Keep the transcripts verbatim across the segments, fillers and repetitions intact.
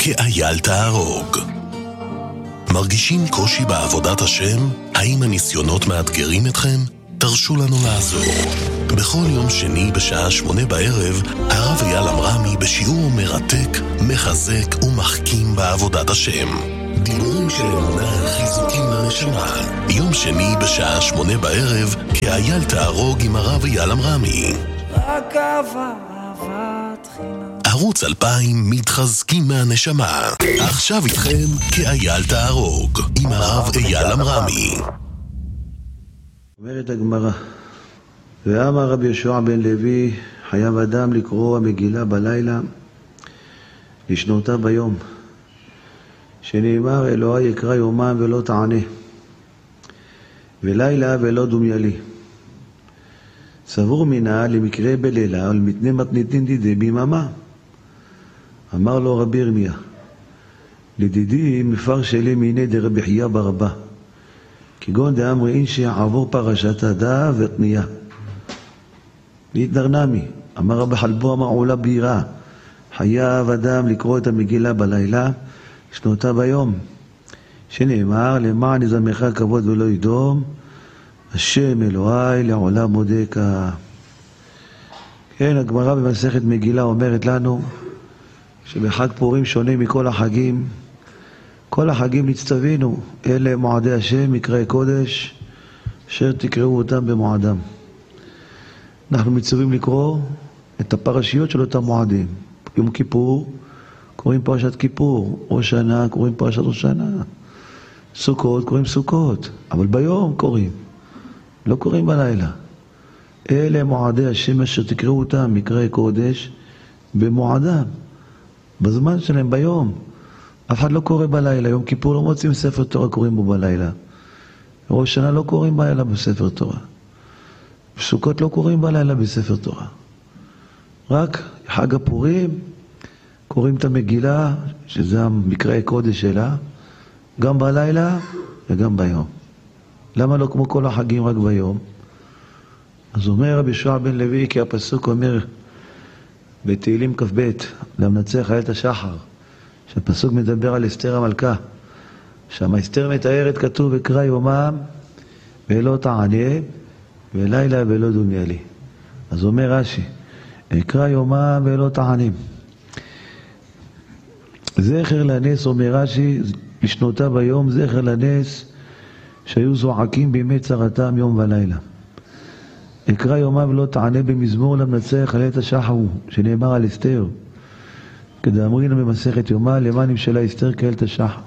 כאייל תהרוג. מרגישים קושי בעבודת השם? האם הניסיונות מאתגרים אתכם? תרשו לנו לעזור. בכל יום שני בשעה שמונה בערב, הרב אייל אמרמי בשיעור מרתק, מחזק ומחכים בעבודת השם. דיבורים של אמונה, חיזוקים לנשמה. יום שני בשעה שמונה בערב, כאייל תהרוג עם הרב אייל אמרמי. רק אהבה, אהבת חינם. ערוץ אלפיים מתחזקים מהנשמה. עכשיו איתכם כאייל תהרוג עם הרב אייל אמרמי. אומרת הגמרא, ואמר רבי יהושע בן לוי, חייב אדם לקרוא המגילה בלילה לשנותה ביום, שנאמר אלוהי יקרא יומם ולא תענה, ולילה ולא דומיה לי. סבור מינה למקרה בלילה ולמתנה מתניתין דידי ביממה. אמר לו רבי ירמיה, לדידי מפרש לי מיני דרבי חייא ברבה, כגון דאמרי אינשי עבור פרשת הדא ותניה. להתנרנמי, אמר רבי חלבו אמר עולה בירה, חייב אדם לקרוא את המגילה בלילה, שנותה ביום, שנאמר למען יזמך כבוד ולא ידום, השם אלוהי לעולם מודקה. כן, הגמרא במסכת מגילה אומרת לנו שבחג פורים שונה מכל החגים. כל החגים נצטווינו, אלה מועדי השם, מקראי קודש, אשר תקראו אותם במועדם. אנחנו מצווים לקרוא את הפרשיות של אותם מועדים. יום כיפור קוראים פרשת כיפור, ראש שנה קוראים פרשת ראש שנה, סוכות קוראים סוכות, אבל ביום קוראים, לא קוראים בלילה. אלה מועדי השם אשר תקראו אותם, מקראי קודש, במועדם, בזמן שלהם, ביום. אף אחד לא קורא בלילה. יום כיפור לא מוצאים ספר תורה, קוראים בו בלילה. ראש שנה לא קוראים בלילה בספר תורה. סוכות לא קוראים בלילה בספר תורה. רק חג הפורים קוראים את המגילה, שזה המקראי קודש שלה, גם בלילה וגם ביום. למה לא כמו כל החגים רק ביום? אז אומר רבי יהושע בן לוי, כי הפסוק אומר בתהילים כ"ב, למנצח איילת השחר, שהפסוק מדבר על אסתר המלכה, שם אסתר מתארת, כתוב וקרא יומם ולא תענה ולילה ולא דומיה לי. אז אומר רש"י, יקרא יומם ולא תענה. זכר לנס, אומר רש"י, לשנותה ביום, זכר לנס שהיו זועקים בימי צרתם יום ולילה. יקרא יומם ולא תענה במזמור למנצח איילת השחר, שנאמר על אסתר, כדאמרינו במסכת יומא, למען נמשלה אסתר כאיילת השחר.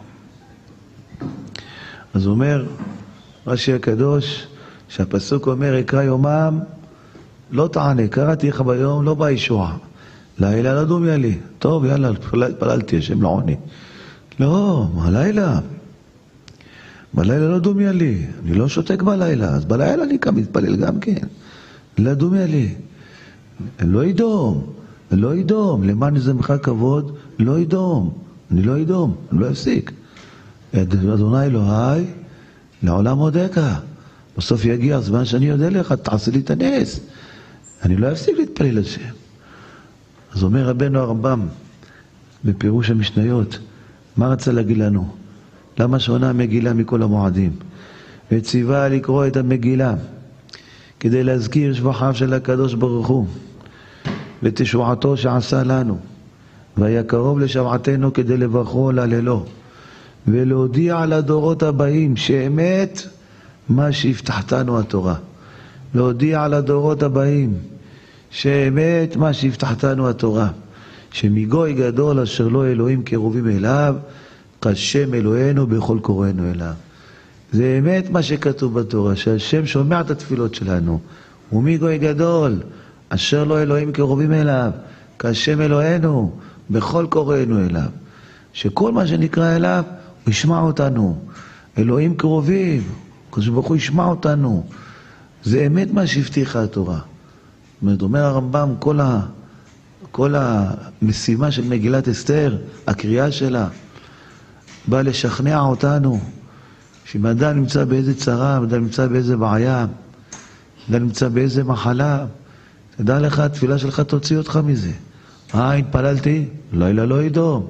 אז אומר רש"י הקדוש, שהפסוק אומר יקרא יומם לא תענה, קראתי לך ביום לא בא ישועה, לילה לא דומיה לי. טוב, יאללה, פללתי, השם לא עונה. לא, בלילה בלילה לא דומיה לי, אני לא שותק בלילה, אז בלילה אני קם מתפלל גם כן, לא דומיה לי, לא ידום, לא ידום, למען יזמך כבוד, לא ידום, אני לא ידום, אני לא אפסיק. אדוני אלוהי לעולם מודקה. בסוף יגיע הזמן שאני יודע לך, תעשה לי את הנס, אני לא אפסיק להתפלל לשם. אז אומר רבנו הרמב"ם בפירוש המשניות, מה רצה להגיד לנו? למה שונה המגילה מכל המועדים? וציווה לקרוא את המגילה כדי להזכיר שבחיו של הקדוש ברוך הוא ותשועתו שעשה לנו, והיה קרוב לשבעתנו כדי לברכו להללו ולהודיע לדורות הבאים שאמת מה שהבטחתנו התורה. להודיע לדורות הבאים שאמת מה שהבטחתנו התורה, שמגוי גדול אשר לא אלוהים קרובים אליו, כשם אלוהינו בכל קוראינו אליו. זה אמת מה שכתוב בתורה, שהשם שומע את התפילות שלנו, ומגוי גדול אשר לא אלוהים קרובים אליו, כשם אלוהינו בכל קוראינו אליו. שכל מה שנקרא אליו הוא ישמע אותנו. אלוהים קרובים, הקדוש ברוך הוא ישמע אותנו. זה אמת מה שהבטיחה התורה. זאת אומרת, אומר הרמב"ם, כל, ה, כל המשימה של מגילת אסתר, הקריאה שלה, באה לשכנע אותנו שאם אדם נמצא באיזה צרה, אדם נמצא באיזה בעיה, אדם נמצא באיזה מחלה, תדע לך, התפילה שלך תוציא אותך מזה. אה, התפללתי? לילה לא ידום.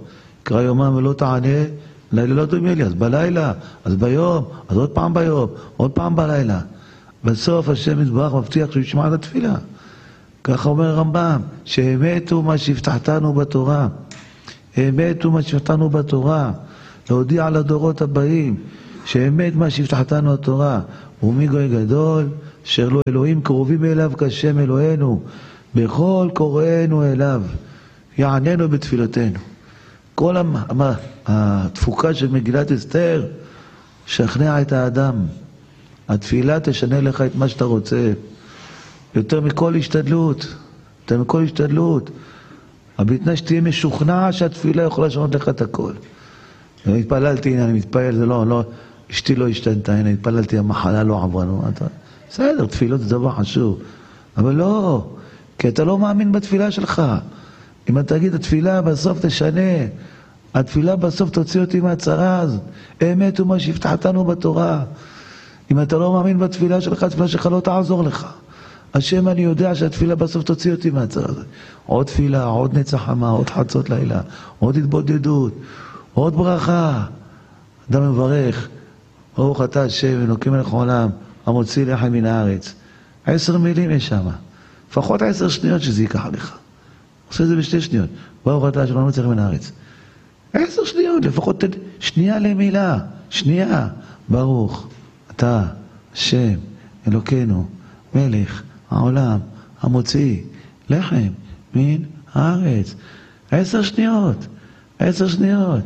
קרא יומם ולא תענה, לילה לא דומה לי, אז בלילה, אז ביום, אז עוד פעם ביום, עוד פעם בלילה. בסוף השם יתברך מבטיח שהוא ישמע את התפילה. ככה אומר הרמב"ם, שאמת הוא מה שהבטחתנו בתורה. אמת הוא מה שהבטחתנו בתורה. להודיע לדורות הבאים, שאמת מה שהבטחתנו התורה. ומי גוי גדול, אשר לו אלוהים קרובים אליו כשם אלוהינו, בכל קוראינו אליו, יעננו בתפילתנו. כל התפוקה של מגילת אסתר, שכנע את האדם. התפילה תשנה לך את מה שאתה רוצה. יותר מכל השתדלות, יותר מכל השתדלות. הבתנאי שתהיה משוכנע שהתפילה יכולה לשנות לך את הכל. אני התפללתי, הנה אני מתפלל, זה לא, לא, אשתי לא השתנתה, הנה התפללתי, המחלה לא עברה, לא, אתה, בסדר, תפילות זה דבר חשוב. אבל לא, כי אתה לא מאמין בתפילה שלך. אם אתה תגיד, התפילה בסוף תשנה, התפילה בסוף תוציא אותי מהצרה הזאת. אמת הוא מה שהבטחתנו בתורה. אם אתה לא מאמין בתפילה שלך, התפילה שלך לא תעזור לך. השם, אני יודע שהתפילה בסוף תוציא אותי מהצרה הזאת. עוד תפילה, עוד נצח חמה, עוד חצות לילה, עוד התבודדות, עוד ברכה. אדם מברך, ברוך אתה השם, אלוקים מלך העולם, המוציא לחם מן הארץ. עשר מילים יש שם. לפחות עשר שניות שזה ייקח לך. עושה את זה בשתי שניות. ברוך אתה השם, המוציא לחם מן הארץ. עשר שניות, לפחות שנייה למילה. שנייה. ברוך אתה השם, אלוקינו, מלך העולם, המוציא לחם מן הארץ. עשר שניות. עשר שניות.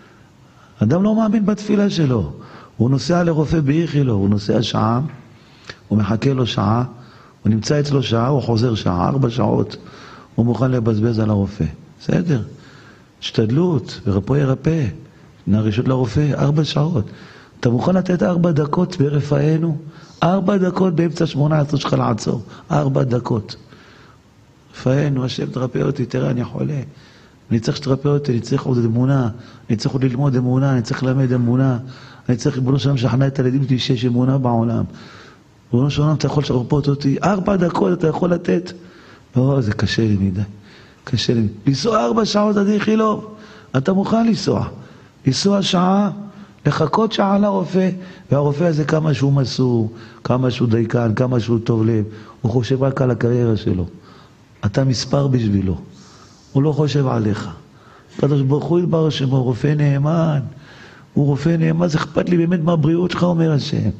אדם לא מאמין בתפילה שלו. הוא נוסע לרופא באיכילו, הוא נוסע שעה, הוא מחכה לו שעה, הוא נמצא אצלו שעה, הוא חוזר שעה, ארבע שעות, הוא מוכן לבזבז על הרופא. בסדר? השתדלות, ורפוא ירפא, נרשות לרופא, ארבע שעות. אתה מוכן לתת ארבע דקות ברפאנו? ארבע דקות באמצע שמונה עשרה שלך לעצור. ארבע דקות. רפאנו, השם תרפא אותי, תראה, אני חולה. אני צריך שתרפא אותי, אני צריך עוד אמונה, אני צריך עוד ללמוד אמונה, אני צריך ללמד אמונה, אני צריך, ריבונו של עולם, שכנע את הילדים שלי שיש אמונה בעולם. ריבונו של עולם, אתה יכול לרפות אותי, ארבע דקות אתה יכול לתת. לא, זה קשה לי מדי, קשה לי. לנסוע ארבע שעות עד איכילוב, אתה מוכן לנסוע. לנסוע שעה, לחכות שעה לרופא, והרופא הזה כמה שהוא מסור, כמה שהוא דייקן, כמה שהוא טוב לב, הוא חושב רק על הקריירה שלו. אתה מספר בשבילו. הוא לא חושב עליך. קדוש ברוך הוא יתברך שמו, רופא נאמן. הוא רופא נאמן, זה אכפת לי באמת מהבריאות שלך, אומר השם.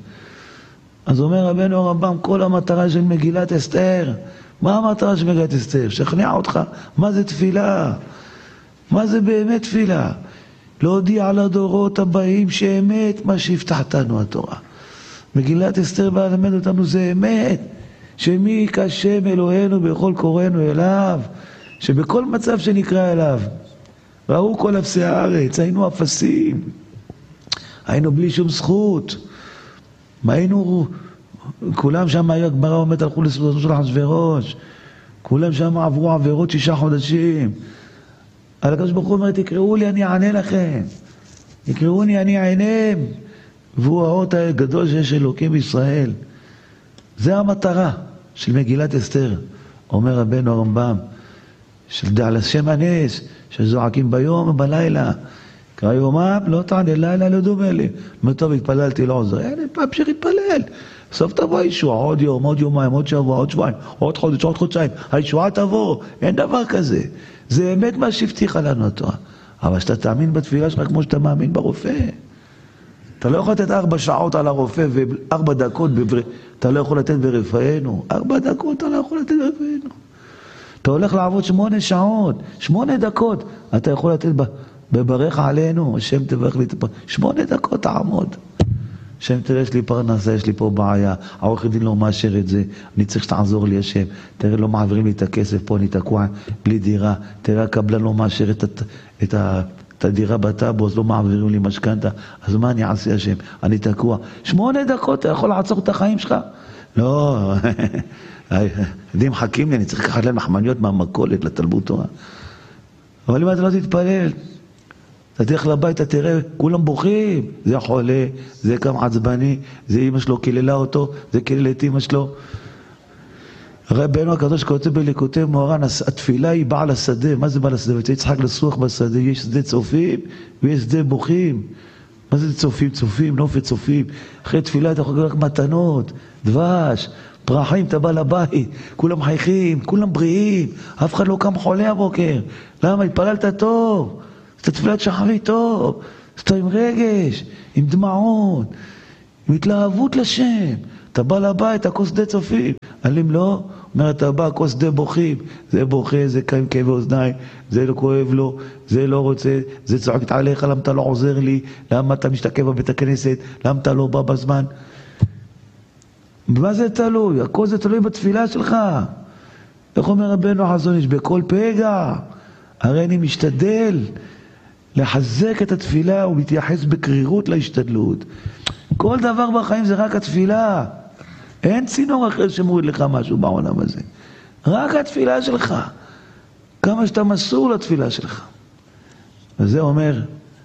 אז אומר רבנו הרמב"ם, כל המטרה של מגילת אסתר, מה המטרה של מגילת אסתר? שכנע אותך, מה זה תפילה? מה זה באמת תפילה? להודיע לדורות הבאים שאמת מה שהבטחתנו התורה. מגילת אסתר באה ללמד אותנו זה אמת, שמי כשם אלוהינו בכל קוראינו אליו, שבכל מצב שנקרא אליו, ראו כל אפסי הארץ, היינו אפסים, היינו בלי שום זכות, מה היינו, כולם שם היו הגמרא עומד, הלכו לסעודתו של אחשוורוש, כולם שם עברו עבירות שישה חודשים, על הקדוש ברוך הוא אומר, תקראו לי אני אענה לכם, תקראו לי אני אענם, והוא האות הגדול שיש אלוקים בישראל. זה המטרה של מגילת אסתר, אומר רבנו הרמב"ם, של דע לשם הנס, שזועקים ביום ובלילה. קרא יומם, לא תענה, לילה לא דומה לי. מה טוב, התפללתי, לא עוזר. אין, תמשיך להתפלל. בסוף תבוא הישועה, עוד יום, עוד יומיים, עוד שבוע, עוד שבועיים, עוד חודש, עוד חודשיים. הישועה תבוא, אין דבר כזה. זה אמת מה שהבטיחה לנו התורה. אבל שאתה תאמין בתפילה שלך כמו שאתה מאמין ברופא. אתה לא יכול לתת ארבע שעות על הרופא וארבע דקות, בבר... אתה לא יכול לתת ברפאנו. ארבע דקות אתה לא יכול לתת ברפאנו. אתה הולך לעבוד שמונה שעות, שמונה דקות, אתה יכול לתת בברך עלינו, השם תברך לי, שמונה דקות תעמוד. השם תראה, יש לי פרנסה, יש לי פה בעיה, העורך דין לא מאשר את זה, אני צריך שתעזור לי השם, תראה, לא מעבירים לי את הכסף פה, אני תקוע בלי דירה, תראה, הקבלן לא מאשר את, את, את, את הדירה בטאבו, אז לא מעבירים לי משכנתה, אז מה אני אעשה השם? אני תקוע. שמונה דקות, אתה יכול לעצור את החיים שלך? לא, יודעים, מחכים לי, אני צריך לקחת להם מחמניות מהמכולת לתלמוד תורה. אבל אם אתה לא תתפלל, אתה תלך לבית, אתה תראה, כולם בוכים, זה חולה, זה קם עצבני, זה אמא שלו קיללה אותו, זה קילל את אמא שלו. רבנו הקדוש כותב בליקוטי מוהר"ן, התפילה היא בעל השדה. מה זה בעל השדה? וצריך יצחק לסוח בשדה, יש שדה צופים ויש שדה בוכים. מה זה צופים? צופים, נופת צופים. אחרי תפילה אתה יכול רק מתנות, דבש, פרחים, אתה בא לבית, כולם חייכים, כולם בריאים, אף אחד לא קם חולה הבוקר. למה? התפללת טוב, זאת תפילת שחרית טוב, זאת עם רגש, עם דמעות, עם התלהבות לשם. אתה בא לבית, הכוס שדה צופים. אלים לא, אומר אתה בא, הכוס שדה בוכים, זה בוכה, זה קיים כאבי אוזניים, זה לא כואב לו, זה לא רוצה, זה צועקת עליך, למה אתה לא עוזר לי, למה אתה משתקף בבית הכנסת, למה אתה לא בא בזמן. מה זה תלוי? הכל זה תלוי בתפילה שלך. איך אומר רבנו החזון איש? בכל פגע. הרי אני משתדל לחזק את התפילה ומתייחס בקרירות להשתדלות. כל דבר בחיים זה רק התפילה. אין צינור אחר שמוריד לך משהו בעולם הזה. רק התפילה שלך. כמה שאתה מסור לתפילה שלך. וזה אומר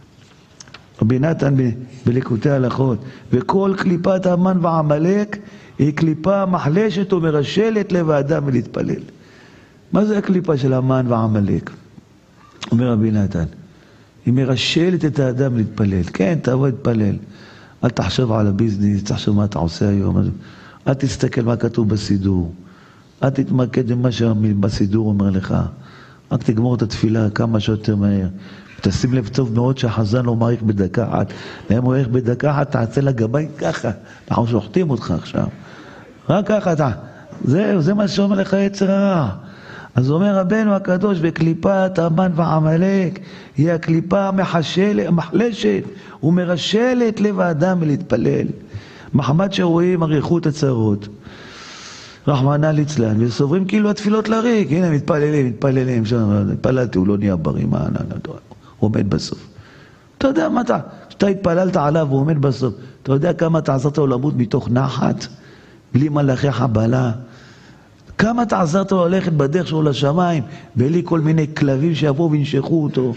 רבי נתן בליקוטי הלכות. וכל קליפת המן ועמלק היא קליפה מחלשת ומרשלת לב האדם ולהתפלל. מה זה הקליפה של המן ועמלק? אומר רבי נתן. היא מרשלת את האדם להתפלל. כן, תבוא להתפלל. אל תחשב על הביזנס, תחשב מה אתה עושה היום. אל תסתכל מה כתוב בסידור. אל תתמקד במה שבסידור אומר לך. רק תגמור את התפילה כמה שיותר מהר. תשים לב טוב מאוד שהחזן לא מעריך בדקה אחת. להם הוא מעריך בדקה אחת, תעצה לגביים ככה. אנחנו שוחטים אותך עכשיו. רק ככה אתה. זהו, זה מה שאומר לך יצר הרע. אז אומר רבנו הקדוש, בקליפת המן ועמלק, היא הקליפה המחלשת ומרשלת לב האדם ולהתפלל. מחמד שרואים אריכות הצרות, רחמנא ליצלן, וסוברים כאילו התפילות לריק. הנה מתפללים, מתפללים, התפללתי, הוא לא נהיה בריא, מה, הוא עומד בסוף. אתה יודע מה אתה, כשאתה התפללת עליו הוא עומד בסוף, אתה יודע כמה אתה עזרת לו למות מתוך נחת, בלי מלאכי חבלה? כמה אתה עזרת לו ללכת בדרך שלו לשמיים, בלי כל מיני כלבים שיבואו וינשכו אותו?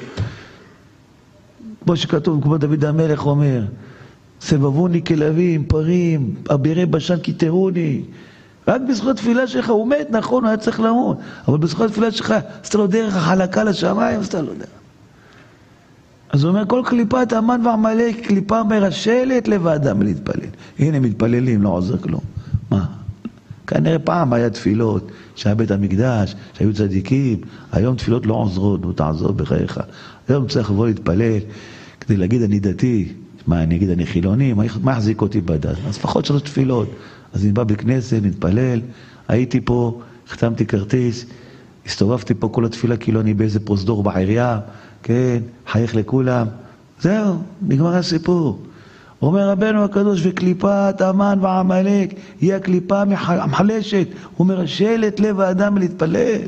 כמו שכתוב, כמו דוד המלך אומר, סבבוני כלבים, פרים, אבירי בשן כיתרוני. רק בזכות התפילה שלך, הוא מת, נכון, הוא היה צריך למות, אבל בזכות התפילה שלך, עשתה לו דרך החלקה לשמיים, עשתה לו דרך. אז הוא אומר, כל קליפת המן ועמלק, קליפה מרשלת לב האדם להתפלל. הנה מתפללים, לא עוזר כלום. מה? כנראה פעם היה תפילות, שהיה בית המקדש, שהיו צדיקים, היום תפילות לא עוזרות, נו תעזור בחייך. היום צריך לבוא להתפלל, כדי להגיד אני דתי, מה אני אגיד אני חילוני, מה, מה יחזיק אותי בדת? אז פחות שלוש תפילות. אז אני בא בכנסת, נתפלל, הייתי פה, החתמתי כרטיס, הסתובבתי פה כל התפילה כאילו אני באיזה פרוזדור בעירייה, כן, חייך לכולם, זהו, נגמר הסיפור. אומר רבנו הקדוש, וקליפת המן ועמלק היא הקליפה המחלשת ומרשלת לב האדם להתפלל.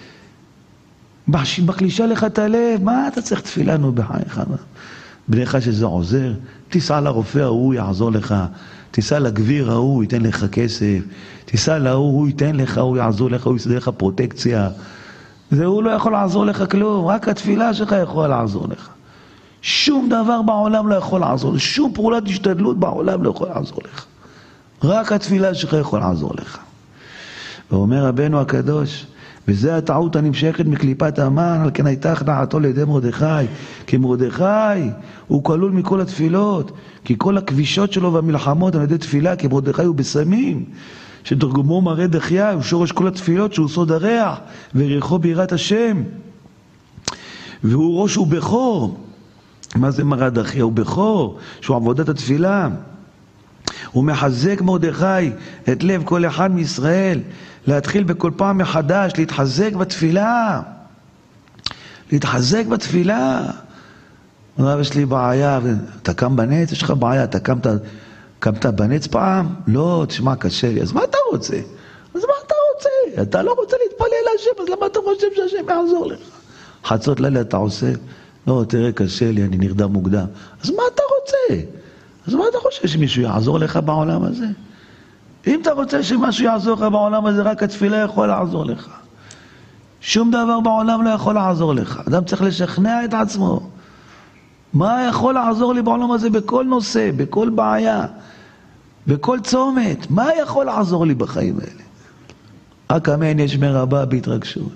מחלישה לך את הלב, מה אתה צריך תפילה נו בחייך? בניך שזה עוזר, תיסע לרופא ההוא יעזור לך, תיסע לגביר ההוא ייתן לך כסף, תיסע להוא הוא ייתן לך, הוא יעזור לך, הוא יסדר לך פרוטקציה. והוא לא יכול לעזור לך כלום, רק התפילה שלך יכול לעזור לך. שום דבר בעולם לא יכול לעזור, שום פעולת השתדלות בעולם לא יכול לעזור לך. רק התפילה שלך יכול לעזור לך. ואומר רבנו הקדוש, וזה הטעות הנמשכת מקליפת המן, על כן הייתה הכנעתו לידי מרדכי, כי מרדכי הוא כלול מכל התפילות, כי כל הכבישות שלו והמלחמות על ידי תפילה, כי מרדכי הוא בסמים, שתרגומו מראה דחיה, הוא שורש כל התפילות, שהוא סוד הריח, וריחו ביראת השם, והוא ראש ובכור. מה זה מראה דחיה? הוא בכור, שהוא עבודת התפילה. הוא מחזק מרדכי את לב כל אחד מישראל, להתחיל בכל פעם מחדש, להתחזק בתפילה. להתחזק בתפילה. רב, יש לי בעיה, אתה קם בנץ, יש לך בעיה, אתה קמת, קמת בנץ פעם? לא, תשמע, קשה לי. אז מה אתה רוצה? אז מה אתה רוצה? אתה לא רוצה להתפלל להשם, אז למה אתה חושב שהשם יעזור לך? חצות לילה אתה עושה? לא, תראה, קשה לי, אני נרדם מוקדם. אז מה אתה רוצה? אז מה אתה חושב שמישהו יעזור לך בעולם הזה? אם אתה רוצה שמשהו יעזור לך בעולם הזה, רק התפילה יכול לעזור לך. שום דבר בעולם לא יכול לעזור לך. אדם צריך לשכנע את עצמו. מה יכול לעזור לי בעולם הזה בכל נושא, בכל בעיה, בכל צומת? מה יכול לעזור לי בחיים האלה? רק אמן יש מרבה בהתרגשות.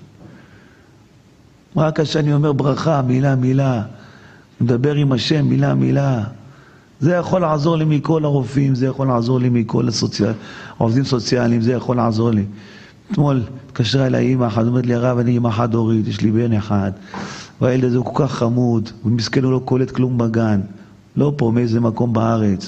רק כשאני אומר ברכה, מילה מילה, מדבר עם השם מילה מילה, זה יכול לעזור לי מכל הרופאים, זה יכול לעזור לי מכל הסוציאל, העובדים סוציאליים, זה יכול לעזור לי. אתמול התקשרה אליי אמא אחת, אומרת לי, הרב, אני אמא חד הורית, יש לי בן אחד, והילד הזה הוא כל כך חמוד, ומסכן הוא לא קולט כלום בגן, לא פה, מאיזה מקום בארץ.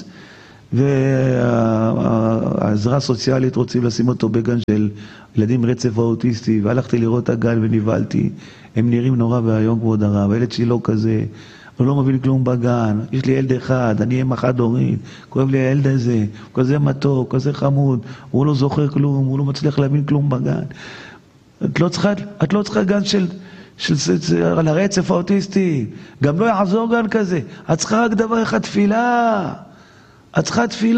והעזרה הסוציאלית רוצים לשים אותו בגן של ילדים רצף האוטיסטי, והלכתי לראות את הגן ונבהלתי, הם נראים נורא והיום כבוד הרב, הילד שלי לא כזה, הוא לא מבין כלום בגן, יש לי ילד אחד, אני אמא חד הורית, כואב לי הילד הזה, הוא כזה מתוק, כזה חמוד, הוא לא זוכר כלום, הוא לא מצליח להבין כלום בגן. את לא צריכה, את לא צריכה גן של, של, של, של על הרצף האוטיסטי, גם לא יעזור גן כזה, את צריכה רק דבר אחד, תפילה, את צריכה תפילה.